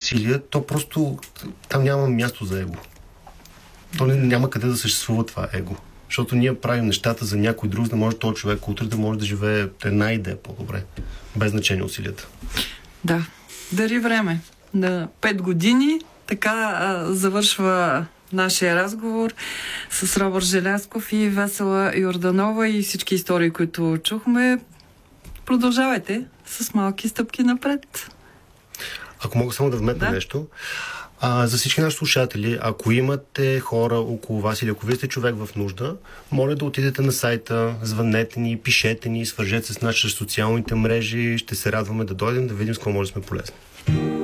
усилия, то просто там няма място за его. То няма къде да съществува това его. Защото ние правим нещата за някой друг, да може този човек утре да може да живее една идея по-добре. Без значение усилията. Да. Дари време. На 5 години така завършва нашия разговор с Робърт Желязков и Весела Йорданова и всички истории, които чухме. Продължавайте с малки стъпки напред. Ако мога само да вметна нещо. За всички наши слушатели, ако имате хора около вас или ако вие сте човек в нужда, моля да отидете на сайта, звънете ни, пишете ни, свържете се с нашите социалните мрежи. Ще се радваме да дойдем, да видим с какво може да сме полезни.